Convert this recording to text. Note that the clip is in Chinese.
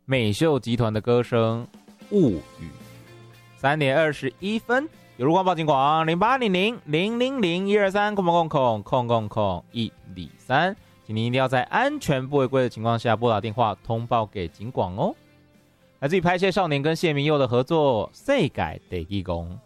美秀集团的歌声物语。3点21分，有如光报警广0800-000-123-123，请您一定要在安全不违规的情况下拨打电话通报给警广哦。来自于拍摄少年跟谢明佑的合作《世界第一公》。